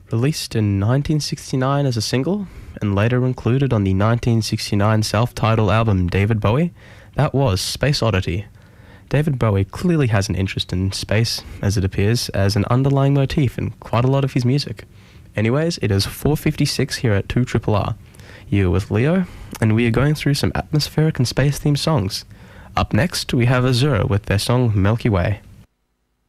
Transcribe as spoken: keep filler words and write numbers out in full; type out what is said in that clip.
Released in nineteen sixty-nine as a single, and later included on the nineteen sixty-nine self-titled album David Bowie, that was Space Oddity. David Bowie clearly has an interest in space, as it appears, as an underlying motif in quite a lot of his music. Anyways, it is four fifty-six here at two R R R. You're with Leo, and we are going through some atmospheric and space-themed songs. Up next, we have Azure with their song Milky Way.